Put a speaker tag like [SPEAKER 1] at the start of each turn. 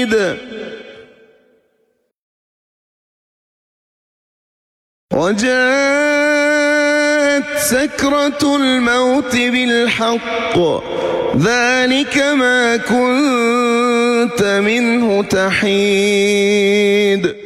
[SPEAKER 1] وجاءت سكرة الموت بالحق ذلك ما كنت منه تحيد